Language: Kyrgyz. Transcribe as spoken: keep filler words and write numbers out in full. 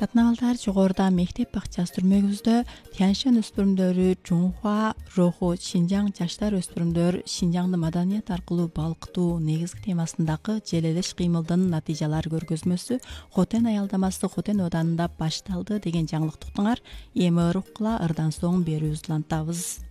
Татналдар жогоруда мектеп бакчасы түрмөгүбүздө Тяньшань өспүрүмдөрү Жунхва руху Шинжаң жаштар өспүрүмдөр Шинжаңды маданият аркылуу балкытуу негизги темасындагы желелеш кыймылдын натыйжалары көргөзмөсү Хотен аялдамасы Хотен оданында башталды деген жаңылыктыктыңар эми ырукла ырдан соң берүүбүздү улантабыз.